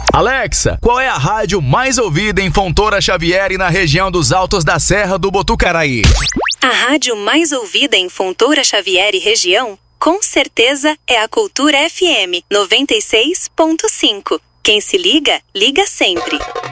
Alexa, qual é a rádio mais ouvida em Fontoura Xavier e na região dos Altos da Serra do Botucaraí? A rádio mais ouvida em Fontoura Xavier e região, com certeza, é a Cultura FM 96.5. Quem se liga, liga sempre.